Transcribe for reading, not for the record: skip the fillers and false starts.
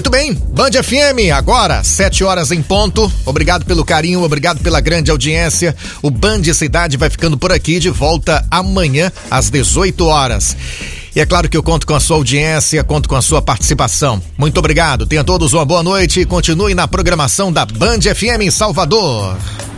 Muito bem, Band FM, agora, 7h em ponto. Obrigado pelo carinho, obrigado pela grande audiência. O Band Cidade vai ficando por aqui, de volta amanhã, às 18h. E é claro que eu conto com a sua audiência, conto com a sua participação. Muito obrigado, tenham todos uma boa noite e continue na programação da Band FM em Salvador.